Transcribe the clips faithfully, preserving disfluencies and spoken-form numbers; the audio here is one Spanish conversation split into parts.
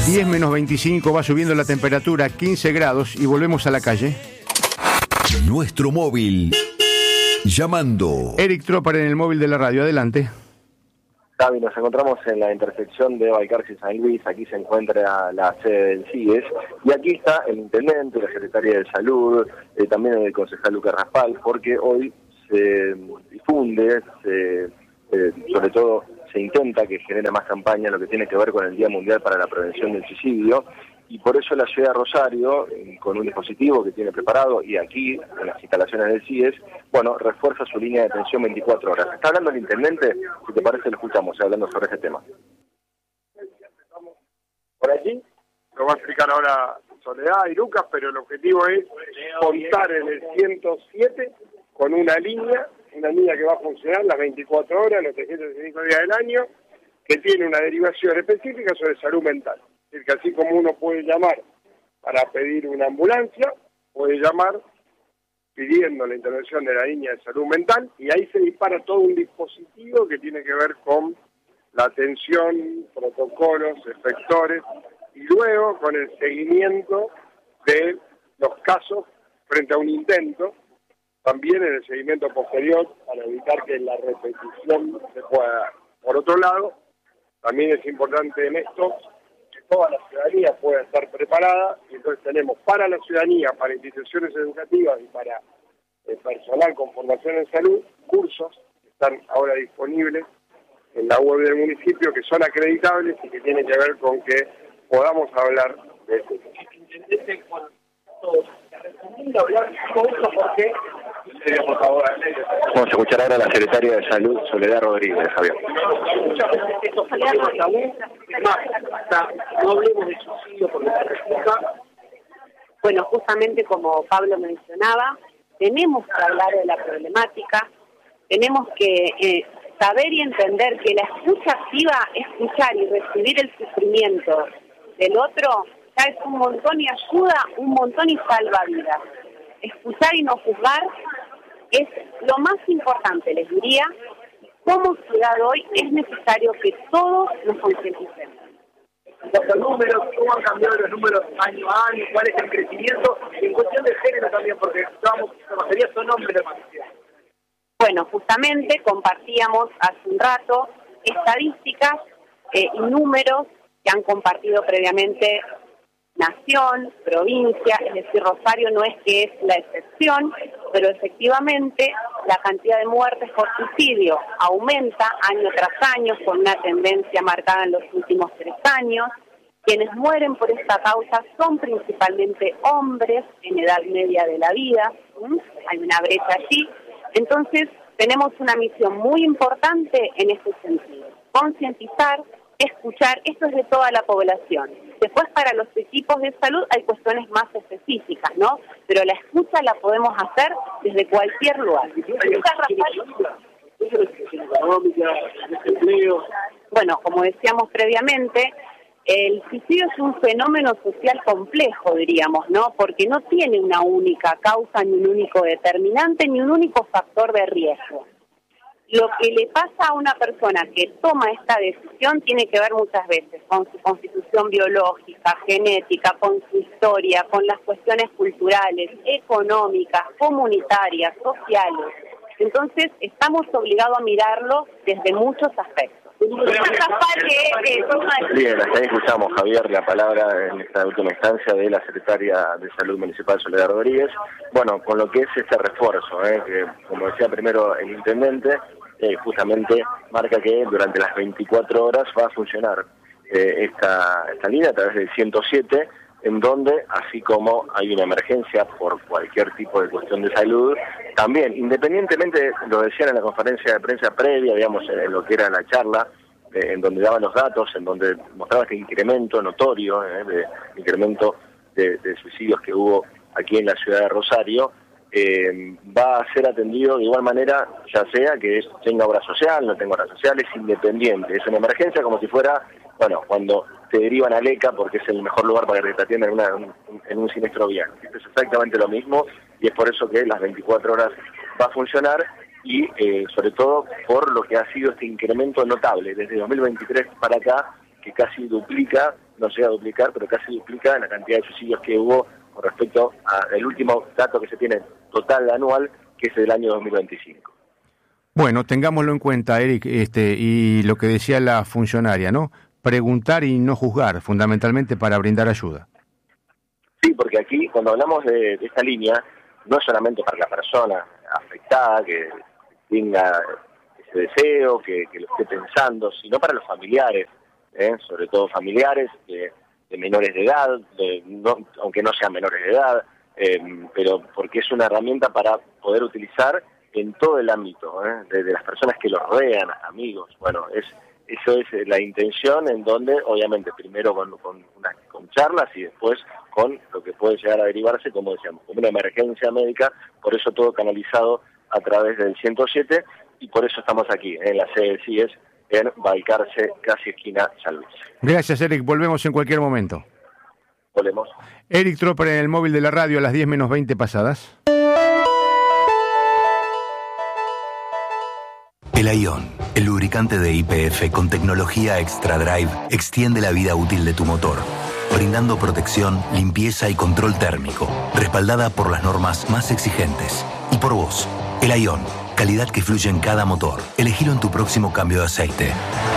diez menos veinticinco, va subiendo la temperatura, quince grados y volvemos a la calle. Nuestro móvil. Llamando. Eric Tropar en el móvil de la radio, adelante. Gaby, nos encontramos en la intersección de Balcarce y San Luis. Aquí se encuentra la sede del C I E S y aquí está el intendente, la secretaria de Salud, eh, también el concejal Lucas Raspal, porque hoy se difunde, se, eh, sobre todo se intenta que genere más campaña lo que tiene que ver con el Día Mundial para la Prevención del Suicidio, y por eso la ciudad de Rosario, eh, con un dispositivo que tiene preparado, y aquí, en las instalaciones del C I E S, bueno, refuerza su línea de atención veinticuatro horas. Está hablando el intendente, si te parece lo escuchamos, hablando sobre este tema. Por allí, lo va a explicar ahora Soledad y Lucas, pero el objetivo es contar en el ciento siete con una línea, una línea que va a funcionar las veinticuatro horas, los trescientos sesenta y cinco días del año, que tiene una derivación específica sobre salud mental. Es decir, que así como uno puede llamar para pedir una ambulancia, puede llamar pidiendo la intervención de la línea de salud mental, y ahí se dispara todo un dispositivo que tiene que ver con la atención, protocolos, efectores, y luego con el seguimiento de los casos frente a un intento, también en el seguimiento posterior para evitar que la repetición se pueda dar. Por otro lado, también es importante en esto que toda la ciudadanía pueda estar preparada, y entonces tenemos para la ciudadanía, para instituciones educativas y para el personal con formación en salud, cursos que están ahora disponibles en la web del municipio, que son acreditables y que tienen que ver con que podamos hablar de esto. Por favor, vamos a escuchar ahora a la secretaria de Salud, Soledad Rodríguez, Javier. No hablemos de suicidio porque se refleja. Bueno, justamente como Pablo mencionaba, tenemos que hablar de la problemática, tenemos que eh, saber y entender que la escucha activa, escuchar y recibir el sufrimiento del otro, ya es un montón y ayuda un montón y salva vidas. Escuchar y no juzgar es lo más importante, les diría. Como ciudad hoy es necesario que todos nos concienticemos. Los números, cómo han cambiado los números año a año, cuál es el crecimiento, en cuestión de género también, porque estábamos, la mayoría son hombres más. Bueno, justamente compartíamos hace un rato estadísticas eh, y números que han compartido previamente Nación, provincia, es decir, Rosario no es que es la excepción, pero efectivamente la cantidad de muertes por suicidio aumenta año tras año con una tendencia marcada en los últimos tres años. Quienes mueren por esta causa son principalmente hombres en edad media de la vida, ¿sí? Hay una brecha allí. Entonces tenemos una misión muy importante en este sentido, concientizar, escuchar, esto es de toda la población. Después para los equipos de salud hay cuestiones más específicas, ¿no? Pero la escucha la podemos hacer desde cualquier lugar. Bueno, como decíamos previamente, el suicidio es un fenómeno social complejo, diríamos, ¿no? Porque no tiene una única causa, ni un único determinante, ni un único factor de riesgo. Lo que le pasa a una persona que toma esta decisión tiene que ver muchas veces con su constitución biológica, genética, con su historia, con las cuestiones culturales, económicas, comunitarias, sociales. Entonces, estamos obligados a mirarlo desde muchos aspectos. Bien, hasta ahí escuchamos, Javier, la palabra en esta última instancia de la secretaria de Salud Municipal, Soledad Rodríguez. Bueno, con lo que es este refuerzo, eh, que como decía primero el intendente, eh, justamente marca que durante las veinticuatro horas va a funcionar eh, esta, esta línea a través del ciento siete, en donde, así como hay una emergencia por cualquier tipo de cuestión de salud, también, independientemente, lo decían en la conferencia de prensa previa, digamos, en lo que era la charla, eh, en donde daban los datos, en donde mostraba este incremento notorio, eh, de incremento de, de suicidios que hubo aquí en la ciudad de Rosario, eh, va a ser atendido de igual manera, ya sea que tenga obra social, no tenga obra social, es independiente, es una emergencia como si fuera, bueno, cuando te derivan a Leca porque es el mejor lugar para que te atiendan en, una, un, en un siniestro vial. Esto es exactamente lo mismo y es por eso que las veinticuatro horas va a funcionar y eh, sobre todo por lo que ha sido este incremento notable desde dos mil veintitrés para acá, que casi duplica no llega a duplicar, pero casi duplica la cantidad de suicidios que hubo con respecto al último dato que se tiene total anual, que es del año dos mil veinticinco. Bueno, tengámoslo en cuenta, Eric, este, y lo que decía la funcionaria, ¿no? Preguntar y no juzgar, fundamentalmente para brindar ayuda. Sí, porque aquí, cuando hablamos de, de esta línea, no es solamente para la persona afectada, que tenga ese deseo, que, que lo esté pensando, sino para los familiares, ¿eh? Sobre todo familiares de, de menores de edad, de, no, aunque no sean menores de edad, eh, pero porque es una herramienta para poder utilizar en todo el ámbito, ¿eh? de, de las personas que los rodean, amigos. Bueno, es eso es la intención, en donde obviamente primero con, con, una, con charlas y después con lo que puede llegar a derivarse, como decíamos, como una emergencia médica. Por eso todo canalizado a través del ciento siete, y por eso estamos aquí, en la sede del C I E S, en Balcarce, casi esquina San Luis. Gracias, Eric. Volvemos en cualquier momento. Volvemos. Eric Tropper en el móvil de la radio a las diez menos veinte pasadas. El Aion, el lubricante de Y P F con tecnología Extra Drive, extiende la vida útil de tu motor, brindando protección, limpieza y control térmico, respaldada por las normas más exigentes. Y por vos, el Aion, calidad que fluye en cada motor. Elegilo en tu próximo cambio de aceite.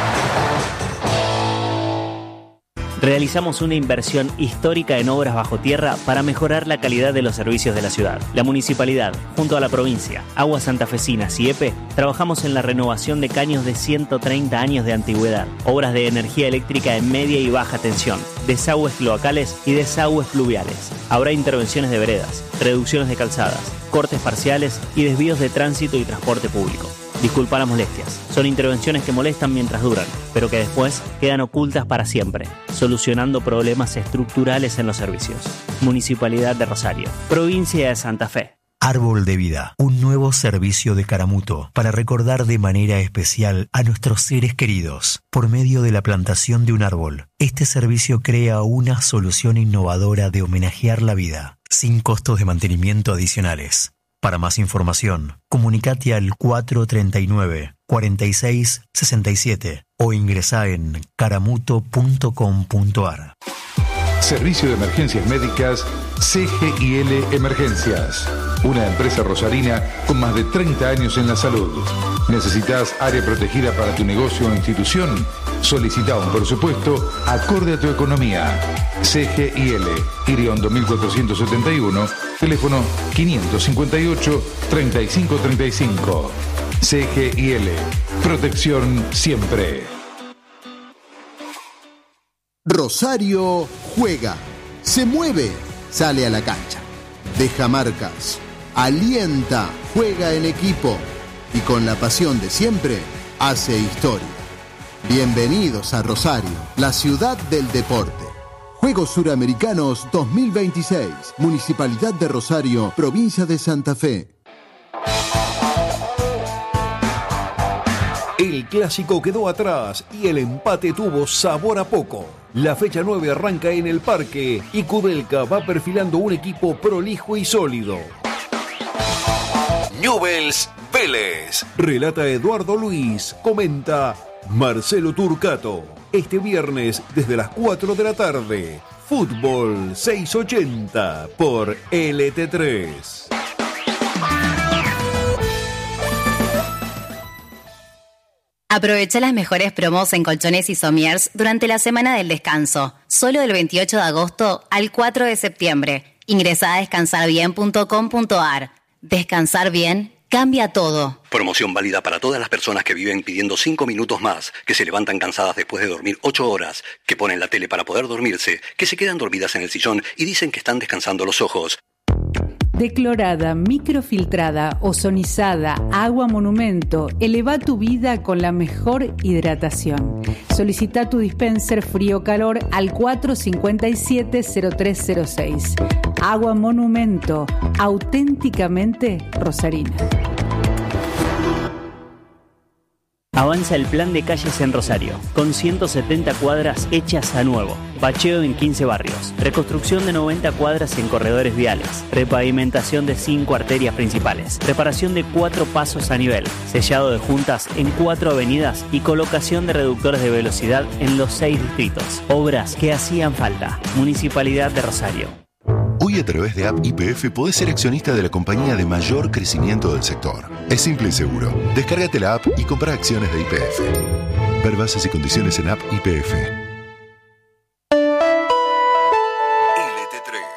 Realizamos una inversión histórica en obras bajo tierra para mejorar la calidad de los servicios de la ciudad. La municipalidad, junto a la provincia, Aguas Santafesinas y E P E, trabajamos en la renovación de caños de ciento treinta años de antigüedad, obras de energía eléctrica en media y baja tensión, desagües cloacales y desagües pluviales. Habrá intervenciones de veredas, reducciones de calzadas, cortes parciales y desvíos de tránsito y transporte público. Disculpa las molestias, son intervenciones que molestan mientras duran, pero que después quedan ocultas para siempre, solucionando problemas estructurales en los servicios. Municipalidad de Rosario, Provincia de Santa Fe. Árbol de Vida, un nuevo servicio de Caramuto para recordar de manera especial a nuestros seres queridos por medio de la plantación de un árbol. Este servicio crea una solución innovadora de homenajear la vida, sin costos de mantenimiento adicionales. Para más información, comunicate al cuatro treinta y nueve, cuarenta y seis, sesenta y siete o ingresá en caramuto punto com punto ar. Servicio de Emergencias Médicas C G I L Emergencias, una empresa rosarina con más de treinta años en la salud. ¿Necesitas área protegida para tu negocio o institución? Solicita un presupuesto acorde a tu economía. C G I L, Iriondo mil cuatrocientos setenta y uno, teléfono quinientos cincuenta y ocho, treinta y cinco treinta y cinco. C G I L, protección siempre. Rosario juega, se mueve, sale a la cancha, deja marcas, alienta, juega en equipo y con la pasión de siempre hace historia. Bienvenidos a Rosario, la ciudad del deporte. Juegos Suramericanos dos mil veintiséis, Municipalidad de Rosario, Provincia de Santa Fe. El clásico quedó atrás y el empate tuvo sabor a poco. La fecha nueve arranca en el Parque y Kudelka va perfilando un equipo prolijo y sólido. Newell's Vélez. Relata Eduardo Luis. Comenta Marcelo Turcato. Este viernes desde las cuatro de la tarde. Fútbol seiscientos ochenta por L T tres. Aprovecha las mejores promos en colchones y somiers durante la semana del descanso. Solo del veintiocho de agosto al cuatro de septiembre. Ingresá a descansar bien punto com punto ar. Descansar bien cambia todo. Promoción válida para todas las personas que viven pidiendo cinco minutos más, que se levantan cansadas después de dormir ocho horas, que ponen la tele para poder dormirse, que se quedan dormidas en el sillón y dicen que están descansando los ojos. Declorada, microfiltrada, ozonizada, agua monumento, eleva tu vida con la mejor hidratación. Solicita tu dispenser frío-calor al cuatro cinco siete, cero tres cero seis. Agua monumento, auténticamente rosarina. Avanza el plan de calles en Rosario, con ciento setenta cuadras hechas a nuevo. Bacheo en quince barrios, reconstrucción de noventa cuadras en corredores viales, repavimentación de cinco arterias principales, reparación de cuatro pasos a nivel, sellado de juntas en cuatro avenidas y colocación de reductores de velocidad en los seis distritos. Obras que hacían falta. Municipalidad de Rosario. Hoy a través de App Y P F podés ser accionista de la compañía de mayor crecimiento del sector. Es simple y seguro. Descárgate la app y compra acciones de Y P F. Ver bases y condiciones en App Y P F.